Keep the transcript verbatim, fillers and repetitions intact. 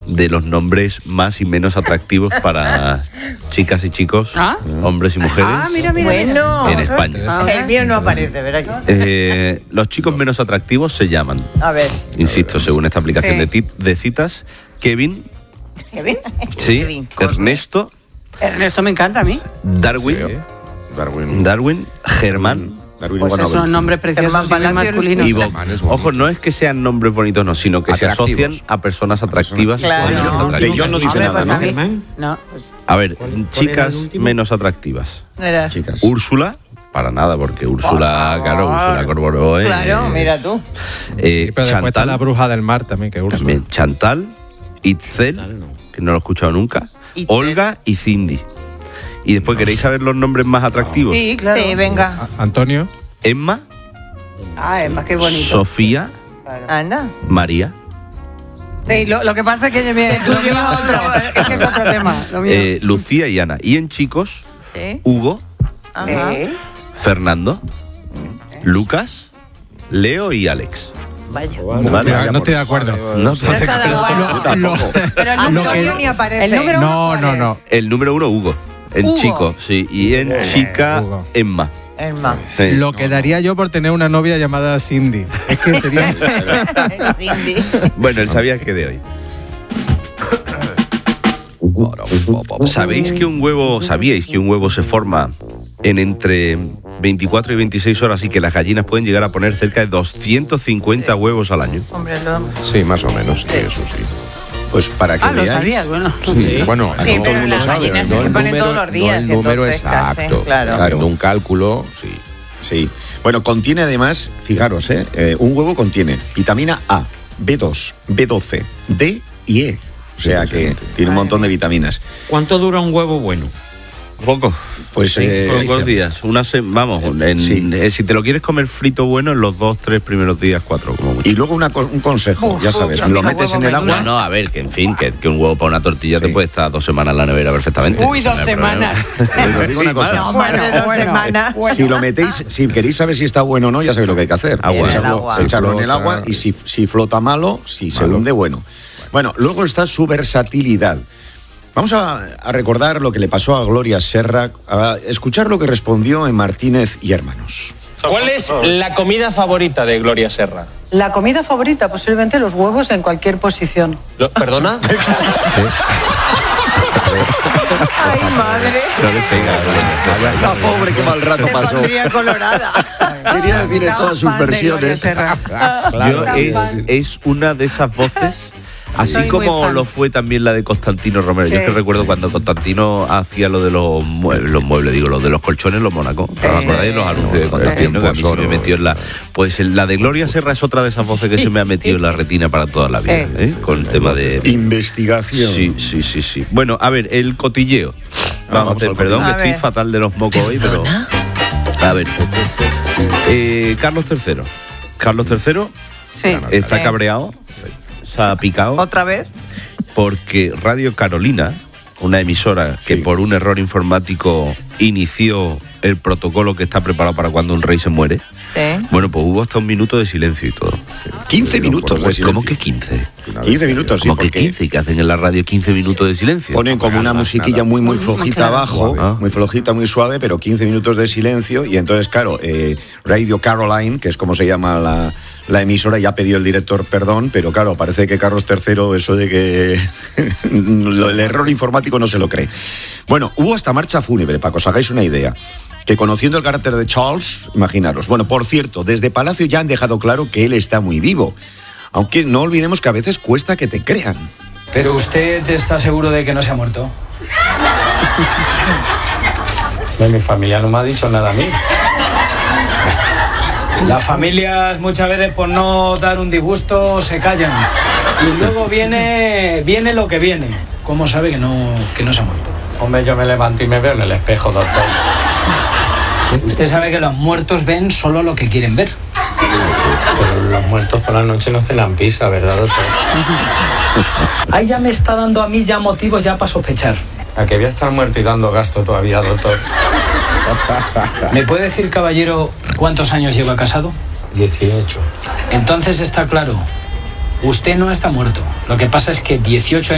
de los nombres más y menos atractivos para chicas y chicos, ¿Ah? hombres y mujeres ah, mira, mira, bueno, en España. Ah, el mío no aparece, ¿verdad? Eh, los chicos menos atractivos se llaman, a ver, insisto, según esta aplicación sí. de, tip, de citas, Kevin, ¿Kevin? Sí, Kevin Ernesto, Ernesto me encanta a mí. Darwin, sí. Darwin, Darwin, Germán. Darwin, pues esos son nombres preciosos y masculinos. Y Ojo, no es que sean nombres bonitos, no, sino que atractivos. Se asocian a personas atractivas. Claro. Menos no, atractivas. Que yo no dice nada, ¿no? Germán? No. A ver, chicas menos atractivas. Era. Chicas. Úrsula, para nada, porque Úrsula, claro, Úrsula Corboró. Eh, claro, mira tú. Eh, sí, pero Chantal, está la bruja del mar también, que Úrsula. También, Chantal, Itzel, que no lo he escuchado nunca, Itzel. Olga y Cindy. Y después, ¿queréis saber los nombres más atractivos? Sí, claro. Sí, venga. A- Antonio. Emma. Ah, Emma, qué bonito. Sofía. Claro. Anda. María. Sí, lo, lo que pasa es que me, tú llevas otro, es que es otro tema. Lo mío. Eh, Lucía y Ana. Y en chicos, Sí. Hugo, Ajá. ¿Eh? Fernando, Lucas, Leo y Alex. Vaya. No, te- no estoy de acuerdo. No te No está de acuerdo. Lo- lo- Pero el lo número que- uno ni aparece. el número uno, No, ¿cuál no, es? no. El número uno, Hugo. En Hugo. chico, sí. Y en chica, Hugo. Emma. Emma. Sí. Lo que daría yo por tener una novia llamada Cindy. Es que sería. Cindy. Bueno, el sabía que de hoy. ¿Sabéis que un huevo, sabíais que un huevo se forma en entre veinticuatro y veintiséis horas y que las gallinas pueden llegar a poner cerca de doscientos cincuenta huevos al año? Hombre, lo... Sí, más o menos, sí, eso sí. Pues para que Ah, lo veáis. sabías, bueno. Sí, bueno, Sí, no todo pero el mundo las sabe. gallinas No se el ponen número, todos los días, no el número entonces, exacto. casi, claro. Haciendo un cálculo, sí. Sí. Bueno, contiene además, fijaros, ¿eh? Eh, un huevo contiene vitamina A, B dos, B doce, D y E. O sea que tiene un montón de vitaminas. ¿Cuánto dura un huevo bueno? Poco. Pues Sí, eh, pocos días. Una se- vamos, en- Sí. eh, si te lo quieres comer frito bueno, en los dos, tres primeros días, cuatro, como mucho. y luego una co- un consejo, Uf, ya uf, sabes, a mí lo los metes huevos en el me agua. No, no, a ver, que en fin, que, que un huevo para una tortilla te Sí. puede estar dos semanas en la nevera perfectamente. Uy, Eso dos no hay problema. semanas. Pero os digo una cosa, No, más de dos bueno, semanas. si lo metéis, si queréis saber si está bueno o no, ya sabéis lo que hay que hacer. Agua. En el Echarlo, agua. echarlo en el Flota. agua y si, si flota malo, si se Malo. hunde, bueno. Bueno, luego está su versatilidad. Vamos a, a recordar lo que le pasó a Gloria Serra, a escuchar lo que respondió en Martínez y Hermanos. ¿Cuál es la comida favorita de Gloria Serra? La comida favorita, posiblemente los huevos en cualquier posición. Lo- ¿Perdona? Ay, madre. No le pega. La pobre, qué mal rato Se pasó. pondría colorada. Quería decir en todas sus Fan de Gloria versiones. Serra. Yo es, es una de esas voces, así Soy muy como fan. lo fue también la de Constantino Romero. Yo es que Sí. recuerdo cuando Constantino hacía lo de los muebles, los muebles, digo, lo de los colchones, los Mónacos. ¿Os acordáis de los anuncios de Constantino? Que a mí se me metió en la. Pues el- la de Gloria Serra es otra de esas voces que se me ha metido en la retina para toda la vida, ¿eh? Con el tema de. Investigación. Sí, sí, sí, sí. Bueno, a ver, el cotilleo. Vamos, vamos a hacer, al perdón, que cotilleo. estoy A ver. fatal de los mocos hoy, pero. A ver. Eh, Carlos tercero. Carlos tercero Sí. está Sí. cabreado, se ha picado, ¿Otra vez? porque Radio Carolina, una emisora que Sí. por un error informático inició el protocolo que está preparado para cuando un rey se muere, Sí. bueno, pues hubo hasta un minuto de silencio y todo. quince minutos de Pues, ¿cómo silencio. que quince? quince minutos, sí, ¿Cómo que porque quince? ¿Que hacen en la radio quince minutos de silencio? ponen como una musiquilla muy, muy flojita abajo, Ah. muy flojita, muy suave, pero quince minutos de silencio. Y entonces, claro, eh, Radio Caroline, que es como se llama la, la emisora, ya pidió el director perdón, pero claro, parece que Carlos tercero, eso de que lo- el error informático no se lo cree. Bueno, hubo hasta marcha fúnebre, para que os hagáis una idea. Que conociendo el carácter de Charles, imaginaros. Bueno, por cierto, desde Palacio ya han dejado claro que él está muy vivo. Aunque no olvidemos que a veces cuesta que te crean. Pero usted está seguro de que no se ha muerto. Pues mi familia no me ha dicho nada a mí. Las familias muchas veces por no dar un disgusto se callan. Y luego viene, viene lo que viene. ¿Cómo sabe que no, que no se ha muerto? Hombre, yo me levanto y me veo en el espejo, doctor. Usted sabe que los muertos ven solo lo que quieren ver. Pero los muertos por la noche no cenan pizza, ¿verdad, doctor? Ahí ya me está dando a mí ya motivos ya para sospechar. ¿A que voy a estar muerto y dando gasto todavía, doctor? ¿Me puede decir, caballero, cuántos años lleva casado? dieciocho. Entonces está claro, usted no está muerto. Lo que pasa es que dieciocho